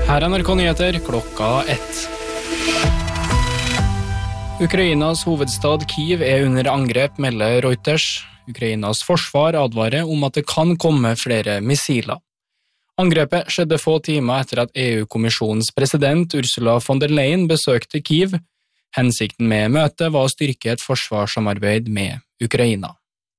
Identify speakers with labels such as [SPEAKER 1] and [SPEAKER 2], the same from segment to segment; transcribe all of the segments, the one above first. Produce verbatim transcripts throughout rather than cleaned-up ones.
[SPEAKER 1] Her er N R K Nyheter klokka ett. Ukrainas hovedstad Kyiv er under angrep, melder Reuters. Ukrainas forsvar advarer om at det kan komme flere missiler. Angrepet skjedde få timer etter at E U-kommisjonens president Ursula von der Leyen besøkte Kyiv. Hensikten med møtet var å styrke et forsvarssamarbeid med Ukraina.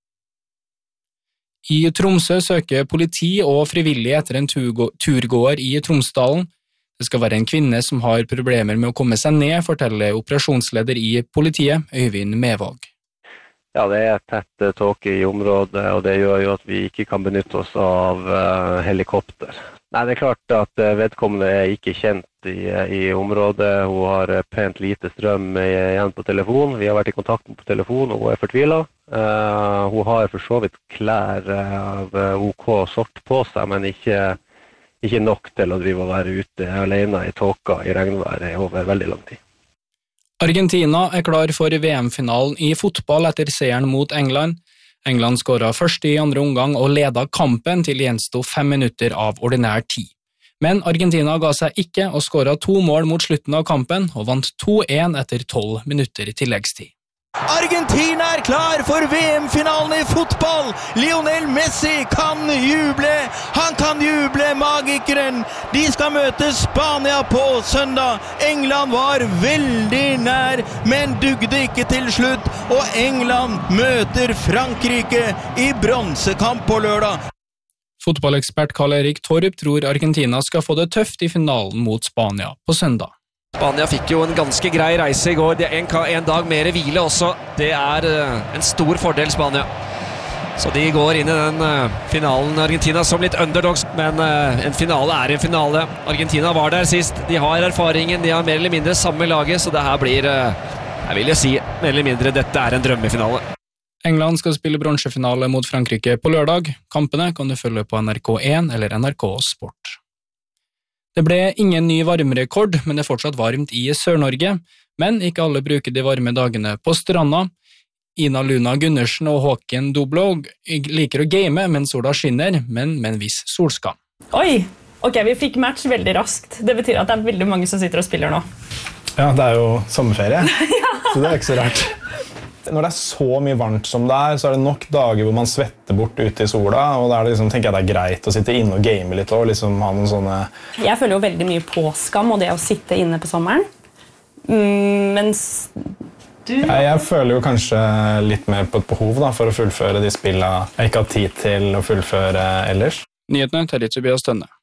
[SPEAKER 1] I Tromsø søker politi og frivillige etter en turgåer i Tromsdalen. Det skal være en kvinne som har problemer med å komme seg ned, forteller operasjonsleder i politiet, Øyvind Mevåg.
[SPEAKER 2] Ja, det er tett tåke i området, og det gjør jo at vi ikke kan benytte oss av uh, helikopter. Nei, det er klart at vedkommende er ikke kjent i, i området. Hun har pent lite strøm igjen på telefon. Vi har vært i kontakt på telefon, og hun er fortvilet. Uh, hun har for så vidt klær av OK sort på seg, men ikke, ikke nok til å drive og være ute alene i tåka i regnværet over veldig lang tid.
[SPEAKER 1] Argentina er klar for V M-finalen i fotball etter seieren mot England. England skåret først i andre omgang og ledet kampen til gjensto fem minutter av ordinær tid. Men Argentina ga seg ikke og skåret to mål mot slutten av kampen og vant to én etter tolv minutter tilleggstid.
[SPEAKER 3] Argentina er klar for V M-finalen i fotball! Lionel Messi kan juble! Han kan juble, magikeren! De skal møte Spania på søndag. England var veldig nær, men dugde ikke til slutt. Og England møter Frankrike i bronsekamp på lørdag.
[SPEAKER 1] Fotballekspert Karl-Erik Torp tror Argentina skal få det tøft i finalen mot Spania på søndag.
[SPEAKER 4] Spania fikk jo en ganske grei reise i går. Det er en, en dag mer hvile også. Det er uh, en stor fordel Spania. Så de går inn i den uh, finalen Argentina som litt underdogs, men uh, en finale er en finale. Argentina var der sist. De har erfaringen, de har mer eller mindre samme laget, så det her blir, uh, jeg vil jo si, mer eller mindre dette er en drømmefinale.
[SPEAKER 1] England skal spille bronsefinale mot Frankrike på lørdag. Kampene kan du følge på N R K én eller N R K Sport. Det ble ingen ny varmerekord, men det er fortsatt varmt i Sør-Norge. Men ikke alle bruker de varme dagene på stranda. Ina Luna Gundersen og Håken Doblog liker å game mens sola skinner, men med en viss solskam.
[SPEAKER 5] Oi, ok, vi fikk match veldig raskt. Det betyr at det er veldig mange som sitter og spiller nå.
[SPEAKER 6] Ja, det er jo sommerferie, ja. Så det er ikke så rart. Når det er så mye varmt som det er, så er det nok dager hvor man svetter bort ute i sola, og da er det liksom, tenker jeg det er greit å sitte inne og game litt og liksom ha noen sånne...
[SPEAKER 5] Jeg føler jo veldig mye påskam og det å sitte inne på sommeren, mm, mens du...
[SPEAKER 6] Ja, jeg føler jo kanskje litt mer på et behov da, for å fullføre de spillene jeg ikke har tid til å fullføre ellers.
[SPEAKER 1] Nyhetene til Tobias Tønne.